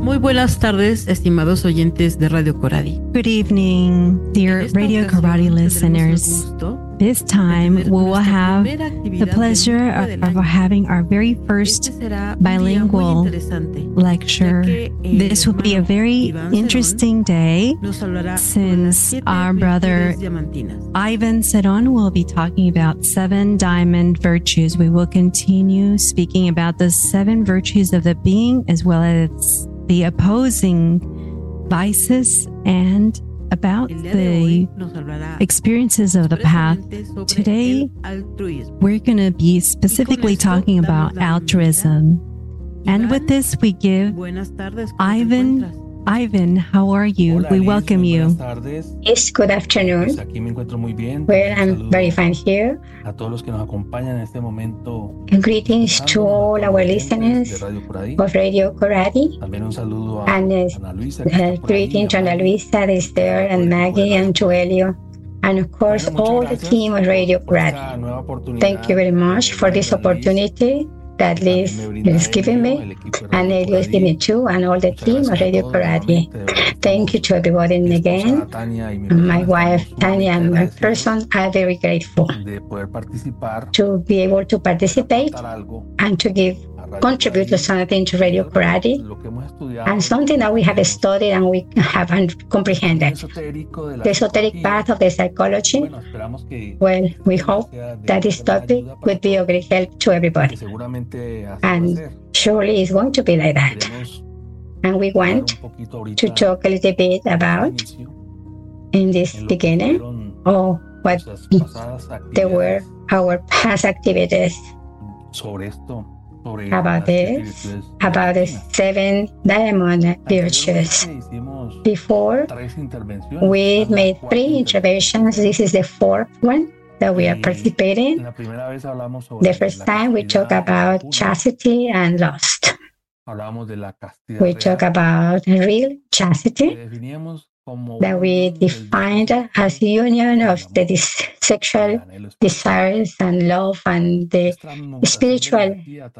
Muy buenas tardes, estimados oyentes de Radio Coradi. Good evening, dear Radio Coradi listeners. This time we will have the pleasure of having our very first bilingual lecture. This will be a very interesting day since our brother Ivan Ceron will be talking about 7 diamond virtues. We will continue speaking about the 7 virtues of the being as well as the opposing vices and about the experiences of the path. Today, we're going to be specifically talking about altruism. And with this, we give Ivan, how are you? We welcome you. Yes, good afternoon. Well, I'm very fine here. And greetings to all our listeners of Radio Coradi. And greetings to Ana Luisa, Esther, and Maggie, and to Elio. And of course, all the team of Radio Coradi. Thank you very much for this opportunity that Liz is giving me, and Elio is giving me too, and all the team of Radio Coradi. Thank you to everybody again. My wife, Tanya, and my person are very grateful to be able to participate and to contribute to something to Radio Coradi, and something that we have studied and we haven't comprehended. The esoteric path of the psychology. Well, we hope that this topic would be of great help to everybody. And surely it's going to be like that. And we want to talk a little bit about, in this beginning, what they were our past activities about the 7 diamond virtues. Before, we made 3 interventions. This is the 4th one that we are participating. The first time we talk about chastity and lust. We talk about real chastity that we defined as union of the sexual desires and love and the spiritual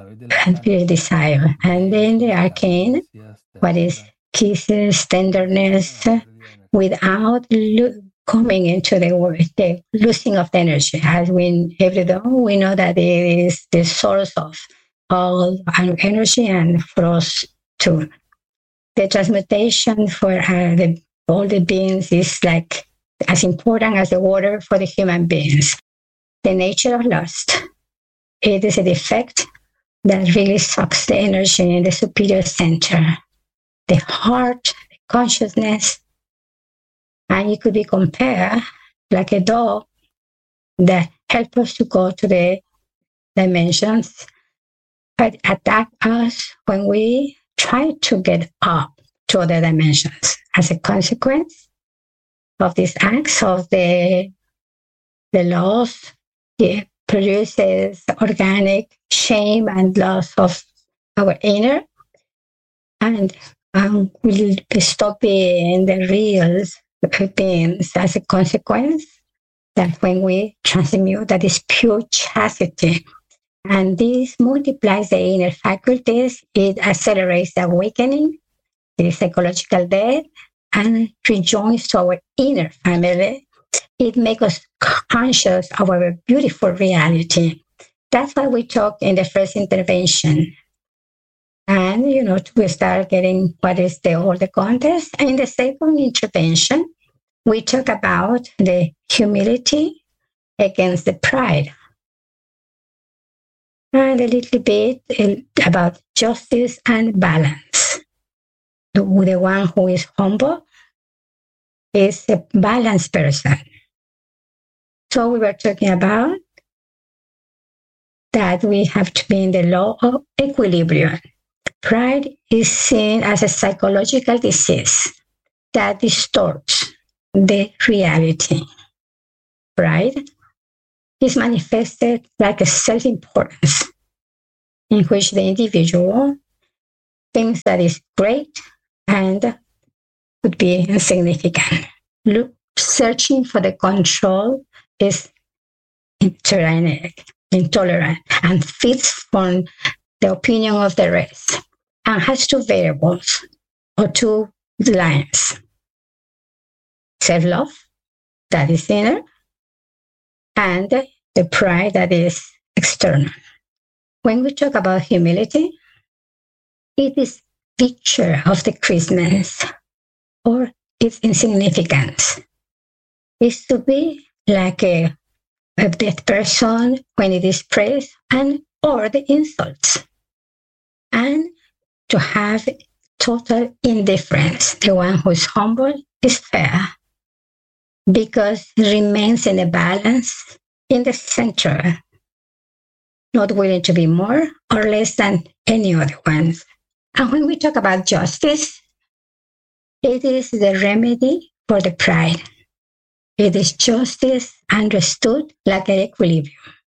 desire. And then the arcane, what is kisses, tenderness, without coming into the losing of the energy. As we know that it is the source of all energy and for us too. The transmutation for all the beings is like as important as the water for the human beings. The nature of lust, it is a defect that really sucks the energy in the superior center, the heart, the consciousness. And it could be compared like a dog that helps us to go to the dimensions, but attack us when we try to get up to other dimensions. As a consequence of these acts of the loss, it produces organic shame and loss of our inner, and we'll stop being the real beings as a consequence. That when we transmute, that is pure chastity. And this multiplies the inner faculties, it accelerates the awakening, the psychological death, and rejoins to our inner family. It makes us conscious of our beautiful reality. That's why we talk in the first intervention. And, we start getting what is all the context. In the second intervention, we talk about the humility against the pride. And a little bit about justice and balance. The one who is humble is a balanced person. So we were talking about that we have to be in the law of equilibrium. Pride is seen as a psychological disease that distorts the reality. Pride is manifested like a self-importance in which the individual thinks that is great and could be insignificant. Searching for the control is intolerant and feeds from the opinion of the rest and has 2 variables. or two lines. Self-love, that is inner, and the pride that is external. When we talk about humility, it is picture of the Christmas or its insignificance. Is to be like a dead person when it is praised and or the insults, and to have total indifference. The one who is humble is fair because it remains in a balance in the center, not willing to be more or less than any other ones. And when we talk about justice, it is the remedy for the pride. It is justice understood like an equilibrium.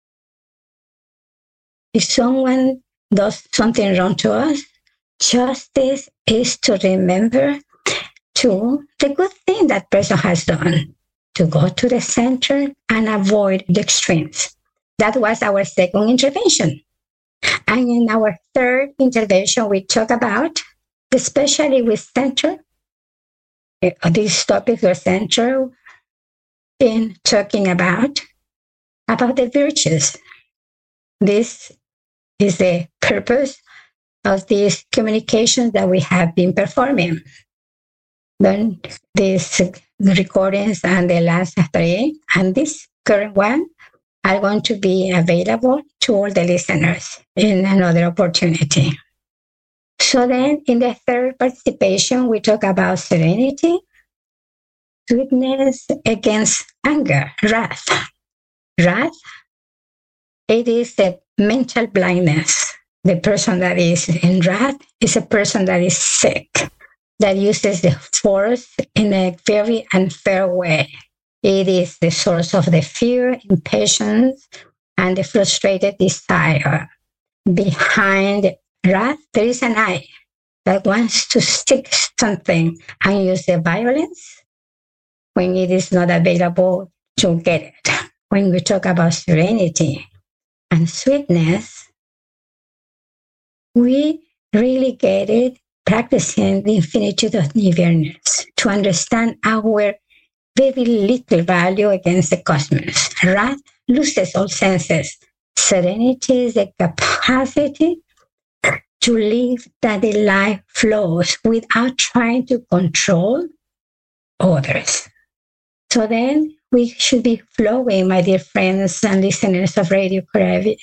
If someone does something wrong to us, justice is to remember to the good thing that person has done, to go to the center and avoid the extremes. That was our second intervention. And in our third intervention, we talk about, especially with center, these topics were central in talking about the virtues. This is the purpose of these communications that we have been performing. Then these recordings and the last three and this current one are going to be available to all the listeners in another opportunity. So then in the third participation, we talk about serenity, sweetness against anger, wrath. Wrath, it is a mental blindness. The person that is in wrath is a person that is sick, that uses the force in a very unfair way. It is the source of the fear, impatience, and the frustrated desire. Behind wrath, there is an eye that wants to stick something and use the violence when it is not available to get it. When we talk about serenity and sweetness, we really get it practicing the infinitude of awareness to understand our very little value against the cosmos. Wrath loses all senses. Serenity is the capacity to live that the life flows without trying to control others. So then we should be flowing, my dear friends and listeners of Radio Corabi.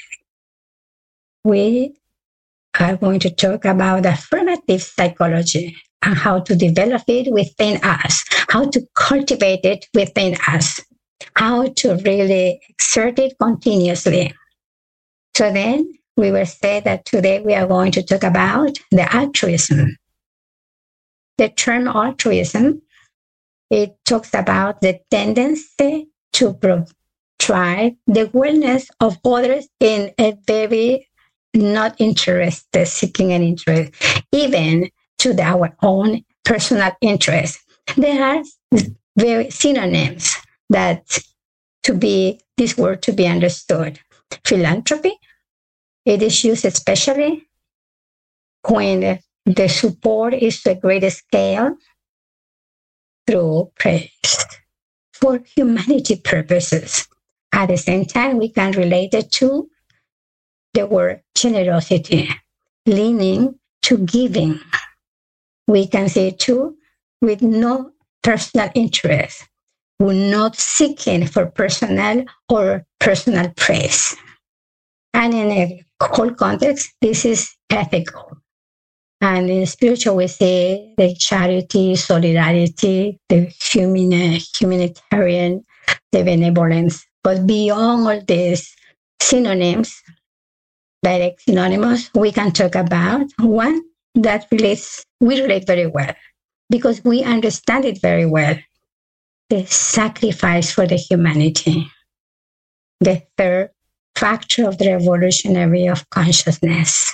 We are going to talk about affirmative psychology and how to develop it within us, how to cultivate it within us, how to really exert it continuously. So then we will say that today we are going to talk about the altruism. The term altruism, it talks about the tendency to provide the wellness of others in a very not interested, seeking an interest, even to our own personal interest. There are very synonyms that this word to be understood. Philanthropy, it is used especially when the support is to a greater scale through praise for humanity purposes. At the same time, we can relate it to the word generosity, leaning to giving. We can say too, with no personal interest, we're not seeking for personal or personal praise. And in a whole context, this is ethical. And in spiritual, we say the charity, solidarity, the humanitarian, the benevolence. But beyond all these synonyms, direct synonymous, we can talk about one that we relate very well because we understand it very well. The sacrifice for the humanity. The third factor of the revolutionary of consciousness.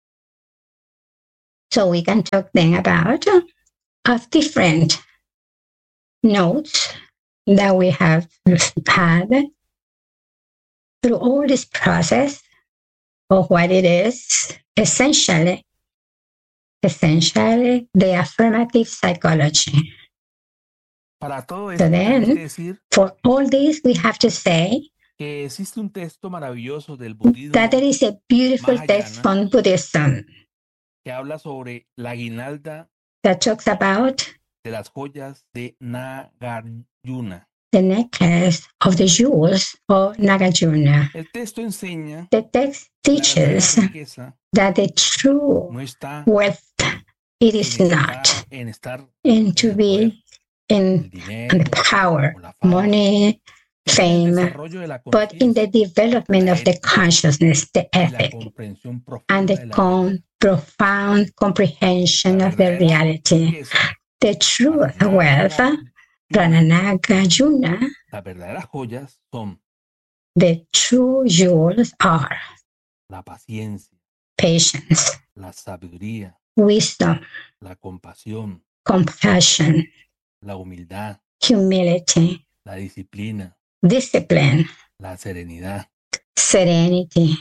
So we can talk then about of different notes that we have had through all this process of what it is essentially essentially the affirmative psychology. So then, for all this, we have to say that there is a beautiful text from Buddhism that talks about the necklace of the jewels of Nagarjuna. The text teaches that the true wealth, it is not in to be in the power, money, fame, but in the development of the consciousness, the ethic, and the profound comprehension of the reality. The true wealth, Nagarjuna, the true jewels are patience, wisdom, compassion, humility, discipline, serenity,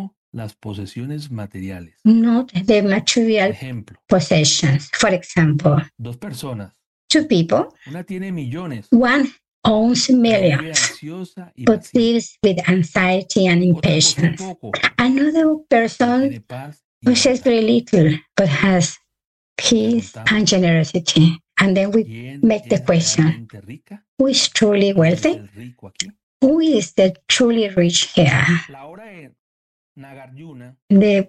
not the material possessions. For example, two people, one owns millions, but lives with anxiety and impatience. Another person possesses very little, but has peace and generosity. And then we make the question, who is truly wealthy? Who is the truly rich here? The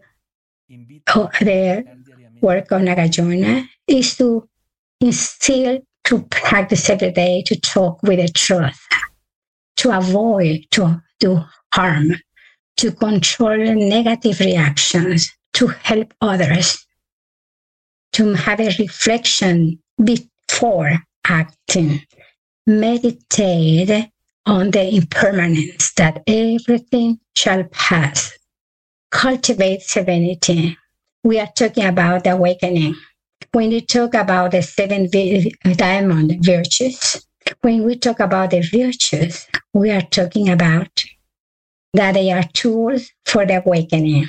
work of Nagarjuna is to instill, to practice every day, to talk with the truth, to avoid to do harm, to control negative reactions, to help others, to have a reflection before acting, meditate on the impermanence that everything shall pass, cultivate serenity. We are talking about the awakening. When we talk about the 7 diamond virtues, when we talk about the virtues, we are talking about that they are tools for the awakening.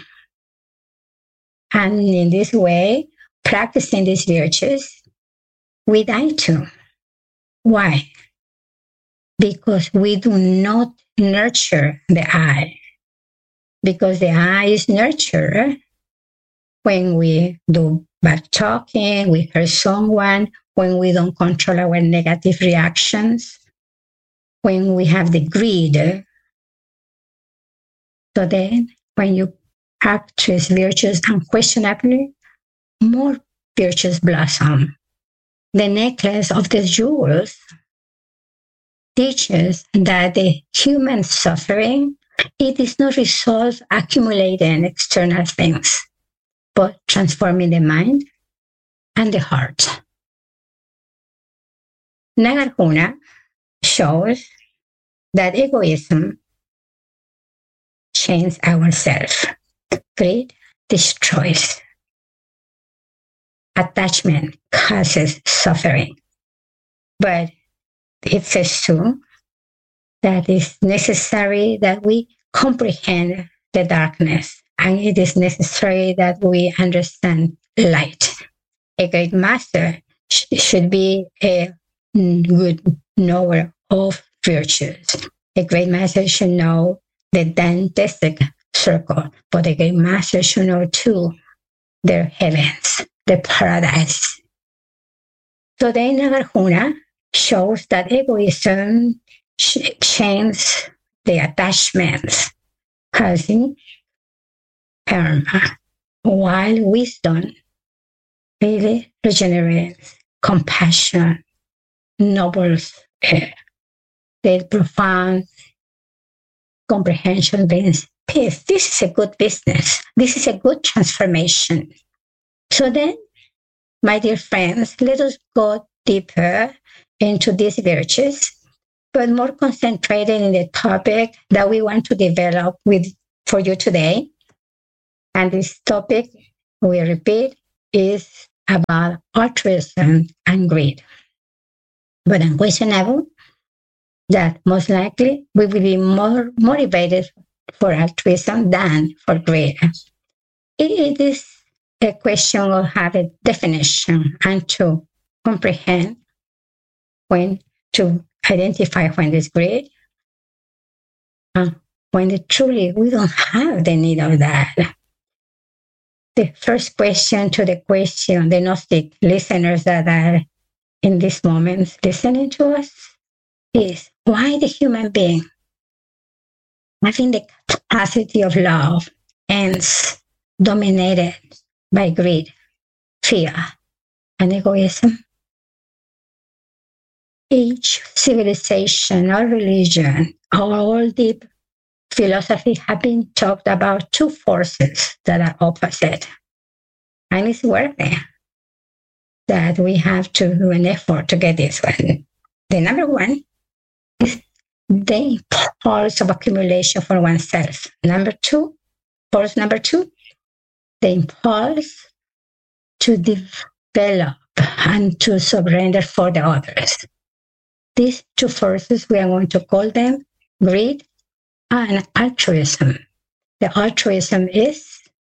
And in this way, practicing these virtues, we die too. Why? Because we do not nurture the I. Because the I is nurtured when we do bad talking, we hurt someone, when we don't control our negative reactions, when we have the greed. So then, when you practice virtues unquestionably, more virtues blossom. The necklace of the jewels teaches that the human suffering, it is not resolved accumulating external things, but transforming the mind and the heart. Nagarjuna shows that egoism changes ourselves. Greed destroys. Attachment causes suffering. But it says too that it's necessary that we comprehend the darkness, and it is necessary that we understand light. A great master should be a good knower of virtues. A great master should know the Dantistic circle, but a great master should know too the heavens, the paradise. So then Nagarjuna shows that egoism changes the attachments, causing karma, while wisdom really regenerates, compassion, nobles, the profound comprehension brings peace. This is a good business. This is a good transformation. So then, my dear friends, let us go deeper into these virtues, but more concentrated in the topic that we want to develop for you today. And this topic, we repeat, is about altruism and greed. But unquestionable that most likely we will be more motivated for altruism than for greed. It is a question will have a definition and to comprehend when to identify when it's greed, when truly we don't have the need of that. The first question to the question, the Gnostic listeners that are in this moment listening to us is, why the human being having the capacity of love ends dominated by greed, fear, and egoism? Each civilization or religion or all deep philosophy have been talked about two forces that are opposite. And it's worthy that we have to do an effort to get this one. The number one is the impulse of accumulation for oneself. Force number two, the impulse to develop and to surrender for the others. These two forces, we are going to call them greed and altruism. The altruism is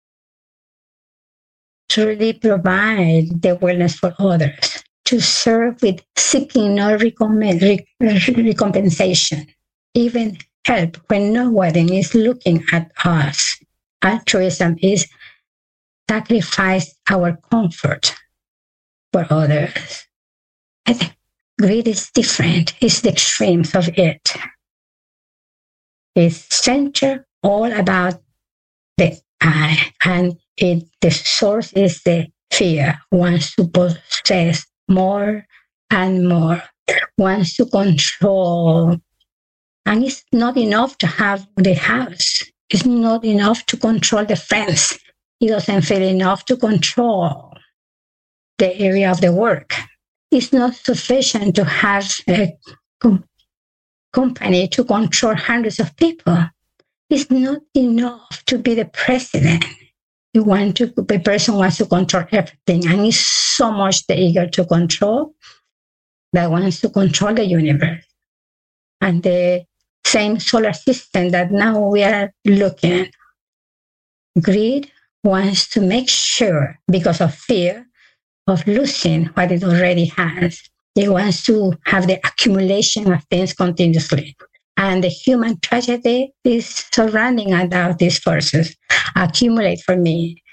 to really provide the wellness for others, to serve with seeking no recompensation, even help when no one is looking at us. Altruism is sacrifice our comfort for others. I think greed is different. It's the extremes of it. It's centered all about the I, and the source is the fear. Wants to possess more and more. Wants to control. And it's not enough to have the house. It's not enough to control the friends. It doesn't feel enough to control the area of the work. It's not sufficient to have a company to control hundreds of people. It's not enough to be the president. The person wants to control everything, and it's so much the eager to control that wants to control the universe. And the same solar system that now we are looking at. Greed wants to make sure, because of fear of losing what it already has, it wants to have the accumulation of things continuously. And the human tragedy is surrounding about these forces. Accumulate for me,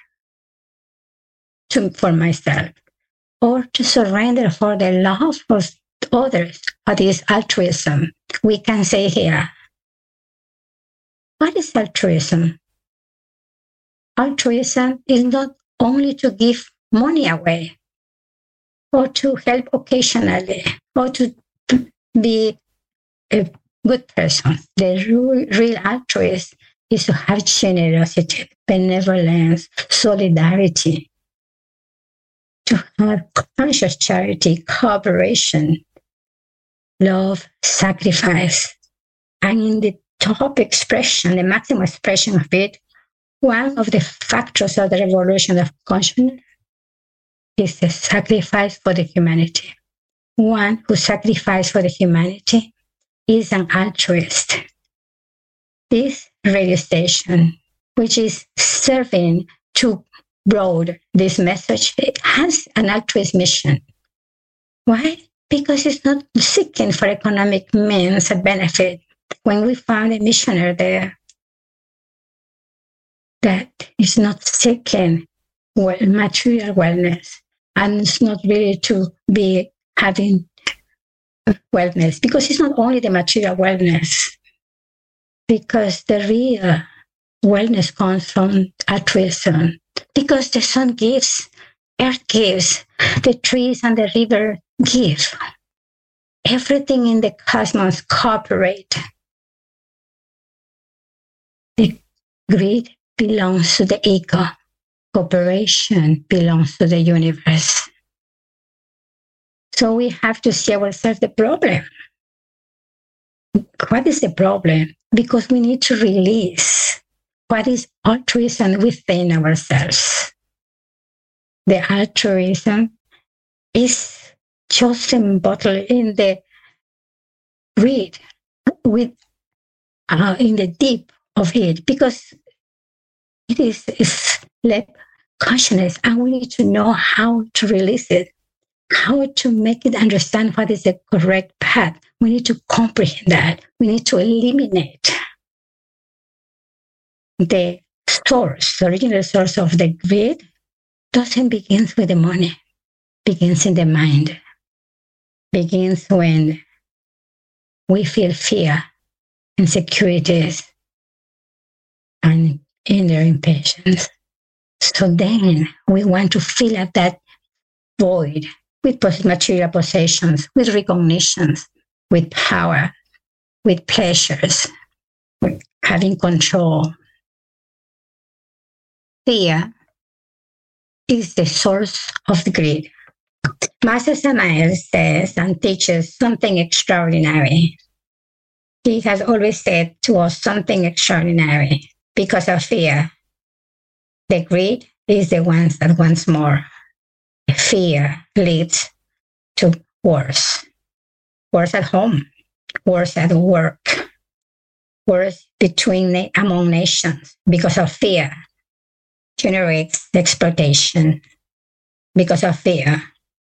for myself, or to surrender for the love of others. What is altruism? We can say here, what is altruism? Altruism is not only to give money away, or to help occasionally, or to be a good person. The real altruist is to have generosity, benevolence, solidarity, to have conscious charity, cooperation, love, sacrifice. And in the top expression, the maximum expression of it, one of the factors of the revolution of consciousness is the sacrifice for the humanity. One who sacrificed for the humanity is an altruist. This radio station, which is serving to broad this message, it has an altruist mission. Why? Because it's not seeking for economic means and benefit. When we found a missionary there that is not seeking material wellness, and it's not really to be having wellness, because it's not only the material wellness, because the real wellness comes from altruism, because the sun gives, earth gives, the trees and the river give. Everything in the cosmos cooperate. The greed belongs to the ego. Cooperation belongs to the universe. So we have to see ourselves the problem. What is the problem? Because we need to release what is altruism within ourselves. The altruism is just embodied in the greed, in the deep of it, because it is left consciousness, and we need to know how to release it, how to make it understand what is the correct path. We need to comprehend that. We need to eliminate the source, the original source of the greed. Doesn't begin with the money, begins in the mind, begins when we feel fear, insecurities, and inner impatience. So then we want to fill up that void with material possessions, with recognitions, with power, with pleasures, with having control. Fear is the source of the greed. Master Samael says and teaches something extraordinary. He has always said to us something extraordinary. Because of fear, the greed is the one that wants more. Fear leads to wars. Wars at home, wars at work, wars among nations. Because of fear, generates exploitation. Because of fear,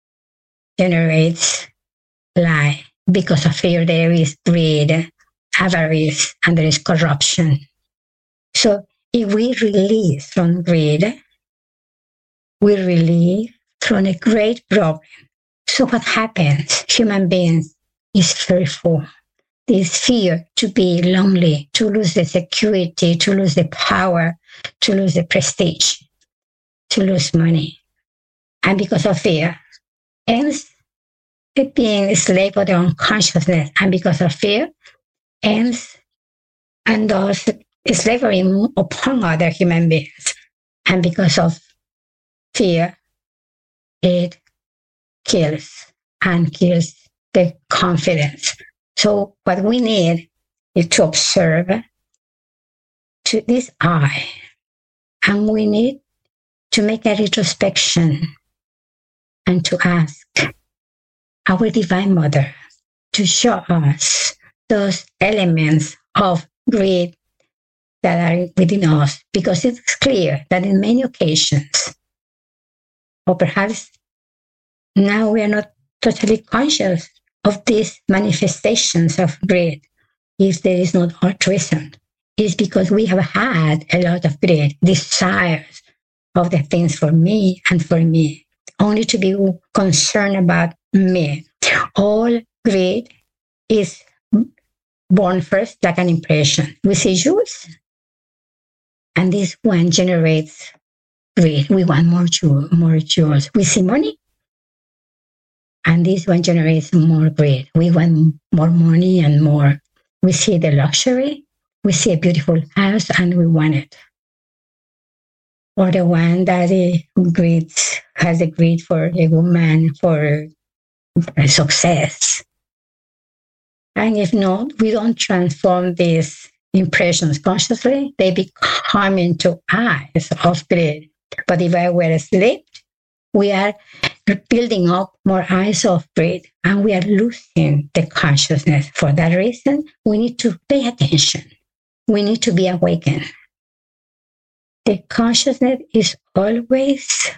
generates lie. Because of fear, there is greed, avarice, and there is corruption. So if we release from greed, we release from a great problem. So what happens? Human beings is fearful. This fear to be lonely, to lose the security, to lose the power, to lose the prestige, to lose money. And because of fear, ends being a slave of their own consciousness. And because of fear, ends and thus slavery upon other human beings. And because of fear, it kills the confidence. So what we need is to observe to this eye, and we need to make a retrospection and to ask our Divine Mother to show us those elements of greed that are within us, because it's clear that in many occasions, or perhaps now we are not totally conscious of these manifestations of greed, if there is not altruism, is because we have had a lot of greed, desires of the things for me and for me, only to be concerned about me. All greed is born first like an impression. We see jewels, and this one generates greed. We want more jewels. We see money, and this one generates more greed. We want more money and more. We see the luxury. We see a beautiful house, and we want it. Or the one that has a greed for a woman, for success. And if not, we don't transform these impressions consciously, they become into eyes of greed. But if I were asleep, we are building up more eyes of greed, and we are losing the consciousness. For that reason, we need to pay attention. We need to be awakened. The consciousness is always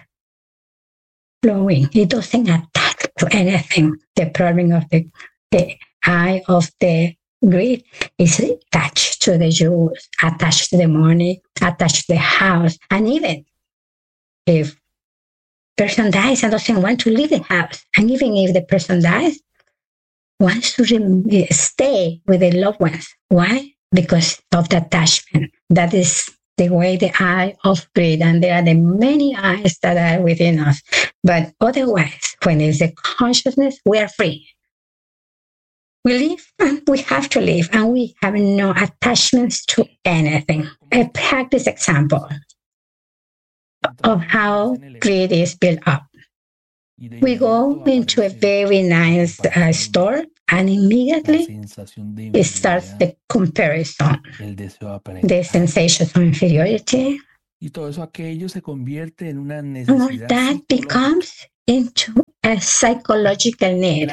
flowing. It doesn't attach to anything. The problem of the eye of the greed is attached to the jewels, attached to the money, attached to the house. And even if person dies and doesn't want to leave the house, and even if the person dies, wants to stay with the loved ones. Why? Because of the attachment. That is the way, the eye of greed, and there are the many eyes that are within us. But otherwise, when it's the consciousness, we are free. We live, and we have to live, and we have no attachments to anything. A practice example of how greed is built up. We go into a very nice store, and immediately it starts the comparison, the sensation of inferiority. And all that becomes into a psychological need.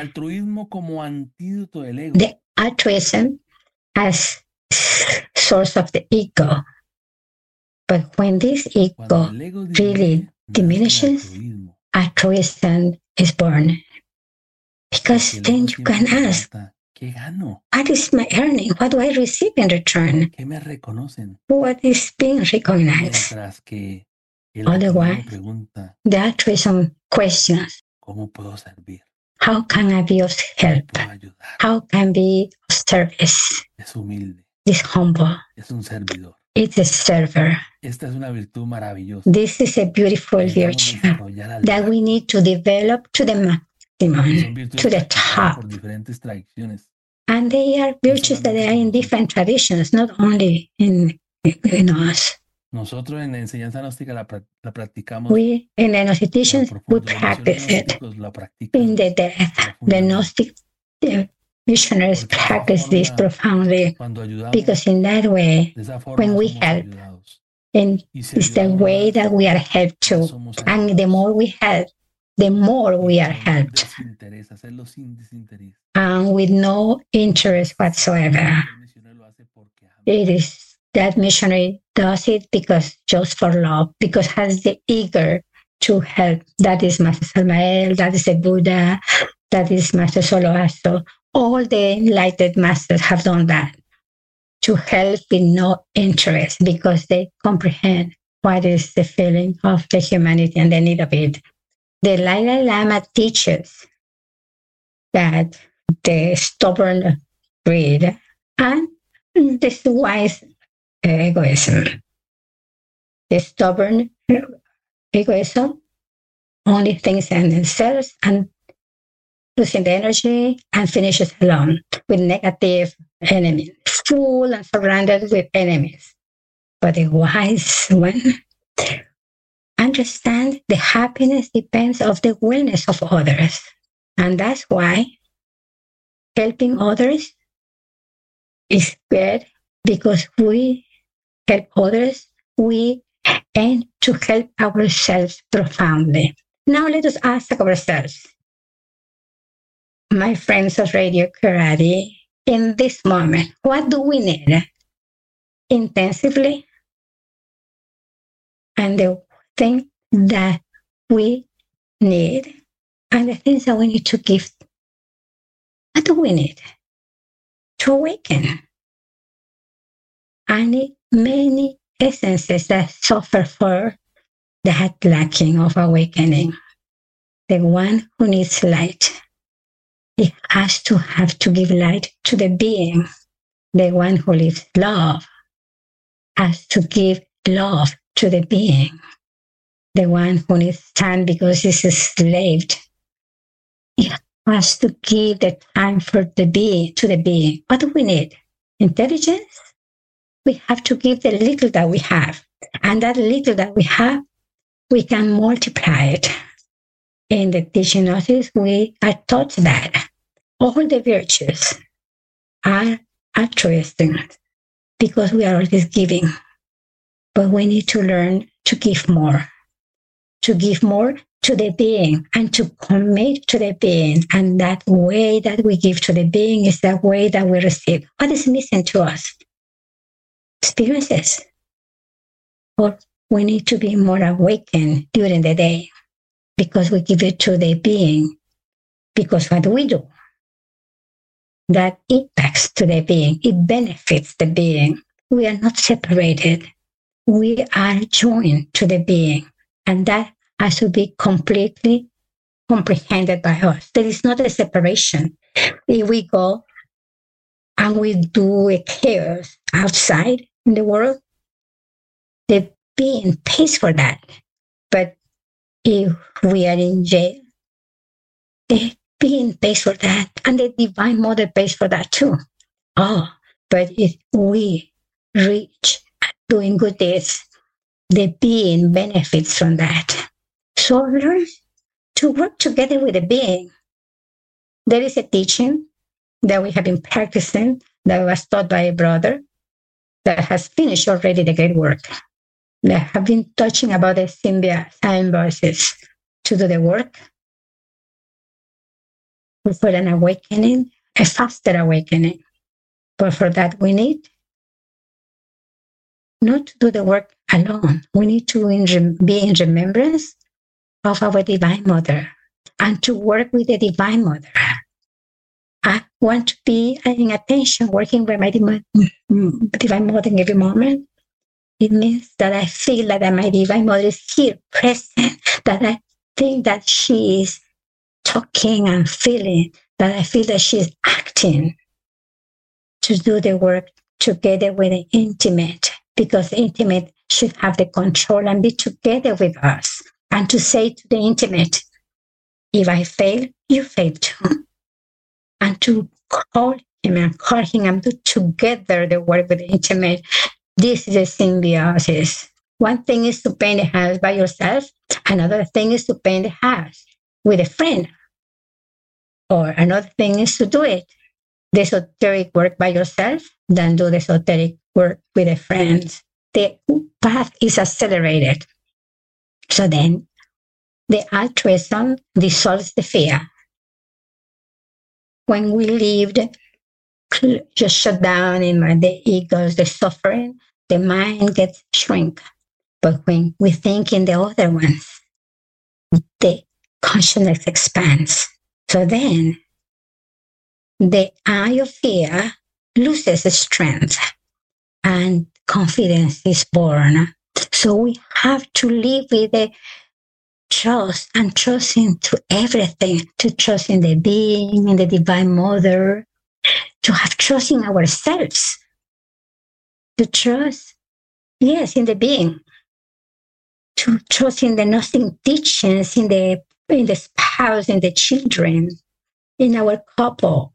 The altruism as source of the ego. But when this ego really diminishes, altruism is born. Because then you can ask, what is my earning? What do I receive in return? What is being recognized? Otherwise, the altruism questions, how can I be of help? How can I be of service? It's humble. It's a server. This is a beautiful virtue that we need to develop to the maximum, to the top. And they are virtues that are in different traditions, not only in us. We, in the Gnosticism, we practice it in the depth. The Gnostic missionaries practice this profoundly because in that way, when we help, and it's the way that we are helped too. And the more we help, the more we are helped. And with no interest whatsoever. It is that missionary does it because just for love, because has the eager to help. That is Master Samael, that is the Buddha, that is Master Zoroaster. All the enlightened masters have done that, to help with no interest, because they comprehend what is the feeling of the humanity and the need of it. The Dalai Lama teaches that the stubborn greed and this wise egoism, the stubborn egoism only thinks in themselves and losing the energy and finishes alone with negative enemies, full and surrounded with enemies. But the wise one understand the happiness depends on the wellness of others. And that's why helping others is good, because we help others, we aim to help ourselves profoundly. Now let us ask ourselves, my friends of Radio Karate, in this moment, what do we need intensively? And the thing that we need and the things that we need to give, what do we need? To awaken. I need many essences that suffer for that lacking of awakening. The one who needs light, it has to have to give light to the being. The one who lives love has to give love to the being. The one who needs time because he's enslaved, it has to give the time for the being to the being. What do we need? Intelligence? We have to give the little that we have. And that little that we have, we can multiply it. In the teaching office, we are taught that all the virtues are altruistic because we are always giving. But we need to learn to give more to the being and to commit to the being. And that way that we give to the being is the way that we receive. What is missing to us? Experiences. Or we need to be more awakened during the day because we give it to the being. Because what do we do? That impacts to the being. It benefits the being. We are not separated. We are joined to the being. And that has to be completely comprehended by us. There is not a separation. If we go and we do a chaos outside in the world, the being pays for that. But if we are in jail, the being pays for that. And the Divine Mother pays for that too. Oh, but if we reach doing good deeds, the being benefits from that. So learn to work together with the being. There is a teaching that we have been practicing that was taught by a brother that has finished already the great work. They have been touching about the symbiosis to do the work for an awakening, a faster awakening. But for that we need not to do the work alone. We need to be in remembrance of our Divine Mother and to work with the Divine Mother. I want to be in attention, working with my Divine Mother in every moment. It means that I feel that my Divine Mother is here, present, that I think that she is talking and feeling, that I feel that she is acting to do the work together with the intimate, because the intimate should have the control and be together with us, and to say to the intimate, if I fail, you fail too. And to call him and call him and do together the work with the intimate. This is a symbiosis. One thing is to paint the house by yourself. Another thing is to paint the house with a friend. Or another thing is to do it, the esoteric work by yourself, then do the esoteric work with a friend. The path is accelerated. So then the altruism dissolves the fear. When we lived, just shut down in the egos, the suffering, the mind gets shrink. But when we think in the other ones, the consciousness expands. So then the eye of fear loses strength and confidence is born. So we have to live with the trust and trust into everything, to trust in the being, in the Divine Mother, to have trust in ourselves, to trust, yes, in the being, to trust in the Gnostic teachings, in the spouse, in the children, in our couple.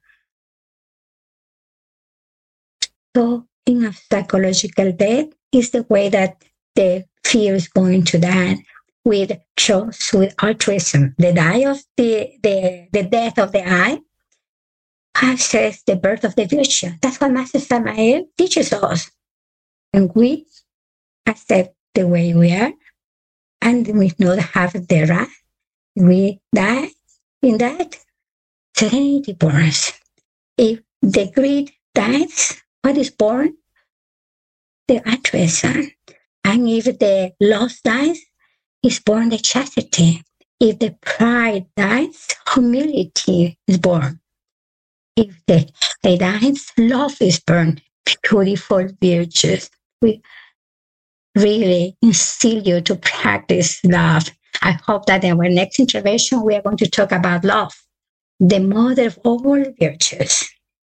So in a psychological death is the way that the fear is going to die, with trust, with altruism. The death of the I says the birth of the virtue. That's what Master Samael teaches us. And we accept the way we are, and we know the half of the wrath. We die in that. Serenity borns. If the greed dies, what is born? The altruism. And if the loss dies, is born the chastity. If the pride dies, humility is born. If the hate dies, love is born. Beautiful virtues. We really instill you to practice love. I hope that in our next intervention, we are going to talk about love, the mother of all virtues.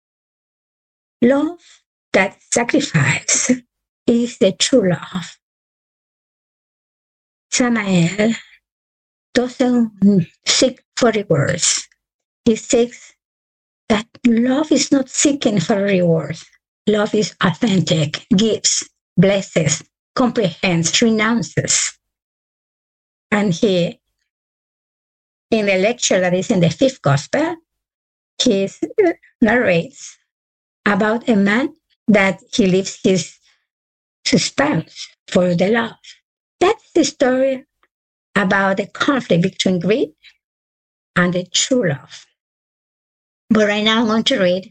Love that sacrifice is the true love. Samael doesn't seek for rewards. He seeks that love is not seeking for rewards. Love is authentic, gives, blesses, comprehends, renounces. And he, in the lecture that is in the fifth gospel, he narrates about a man that he leaves his spouse for the love. That's the story about the conflict between greed and the true love. But right now I'm going to read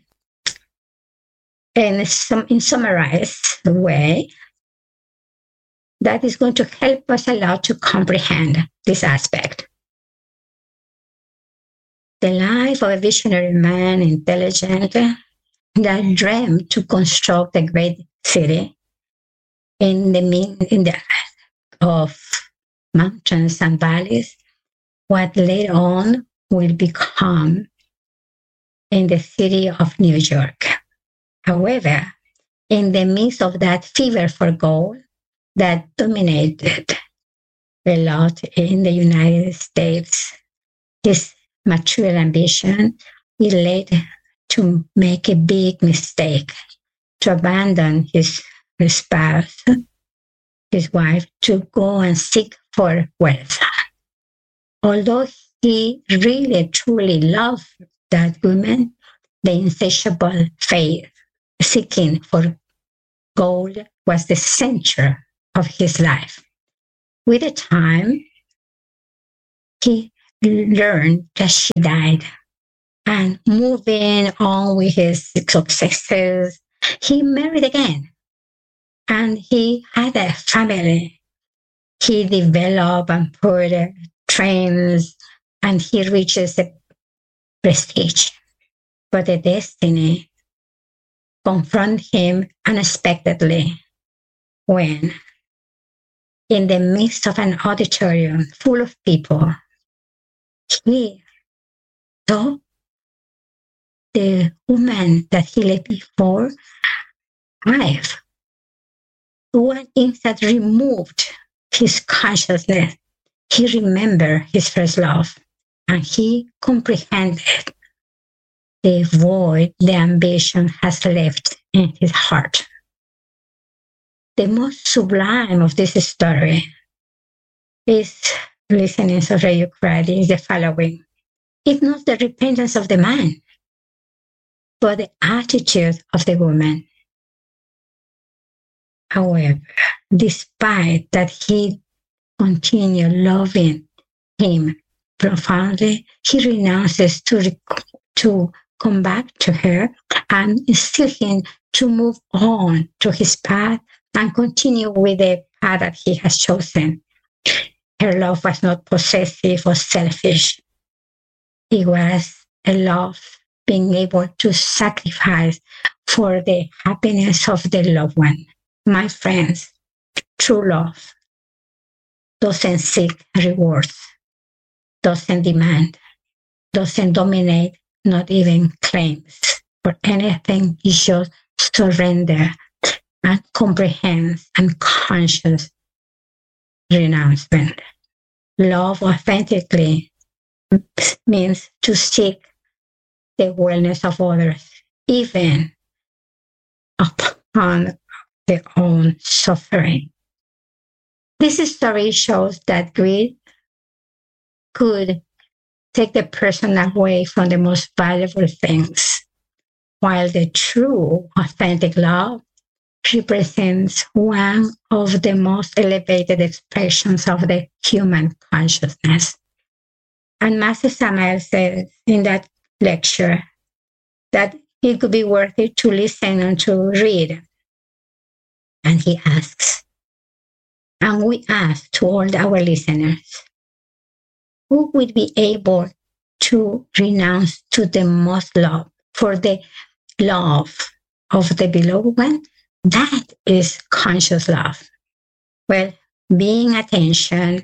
in summarized way that is going to help us a lot to comprehend this aspect. The life of a visionary man, intelligent, that dreamed to construct a great city in the of mountains and valleys, what later on will become in the city of New York. However, in the midst of that fever for gold that dominated a lot in the United States, his material ambition, he led to make a big mistake, to abandon his spouse, his wife, to go and seek for wealth. Although he really, truly loved that woman, the insatiable faith, seeking for gold was the center of his life. With the time, he learned that she died, and moving on with his successes, he married again. And he had a family. He developed and put trains, and he reaches the prestige. But the destiny confronted him unexpectedly when, in the midst of an auditorium full of people, he saw the woman that he left before alive. One instant removed his consciousness. He remembered his first love, and he comprehended the void the ambition has left in his heart. The most sublime of this story is, listening to Radio Coradi, is the following. It's not the repentance of the man, but the attitude of the woman. However, despite that he continued loving him profoundly, he renounces to come back to her and instill him to move on to his path and continue with the path that he has chosen. Her love was not possessive or selfish. It was a love being able to sacrifice for the happiness of the loved one. My friends, true love doesn't seek rewards, doesn't demand, doesn't dominate, not even claims for anything. It just surrender and comprehends and conscious renouncement. Love authentically means to seek the wellness of others, even upon their own suffering. This story shows that greed could take the person away from the most valuable things, while the true, authentic love represents one of the most elevated expressions of the human consciousness. And Master Samael says in that lecture that it could be worth it to listen and to read. And he asks, and we ask to all our listeners, who would be able to renounce to the most love for the love of the beloved one? That is conscious love. Well, being attention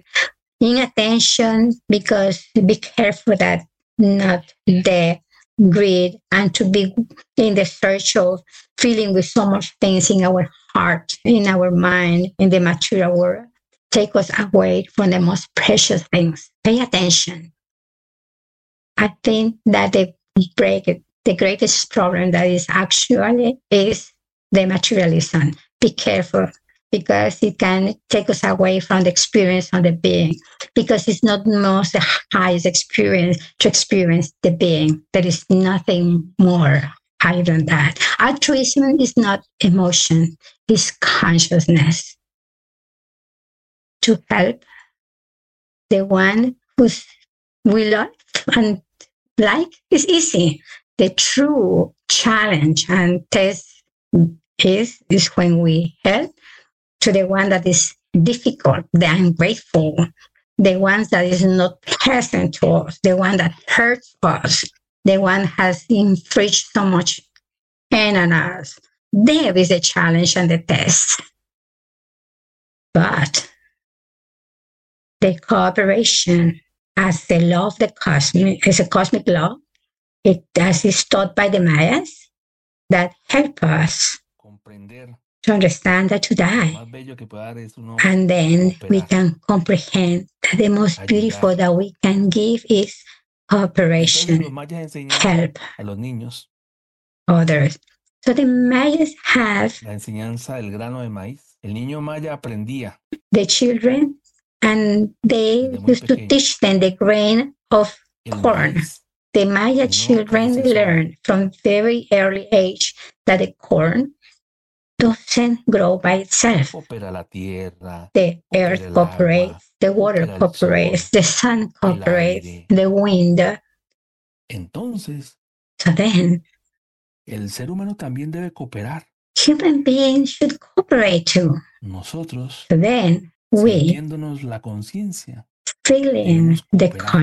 because be careful that not the greed and to be in the search of feeling with so much things in our heart, in our mind, in the material world, take us away from the most precious things. Pay attention. I think that the greatest problem that is actually is the materialism. Be careful, because it can take us away from the experience of the being, because it's not most the highest experience to experience the being. There is nothing more higher than that. Altruism is not emotion, it's consciousness. To help the one who's we love and like is easy. The true challenge and test is when we help to the one that is difficult, the ungrateful, the ones that is not pleasant to us, the one that hurts us, the one has infringed so much pain on us. There is a challenge and the test. But the cooperation as the law of the cosmic, is a cosmic law, as is taught by the Mayas, that help us to understand that to die. And then we can comprehend that the most beautiful that we can give is cooperation, help others. So the Mayas have the children, and they used to teach them the grain of corn. The Maya children learn from very early age that the corn doesn't grow by itself. The earth cooperates, the water cooperates, the sun cooperates, the wind. So then, human beings should cooperate too. Nosotros, So then we, sintiéndonos la conciencia, feeling the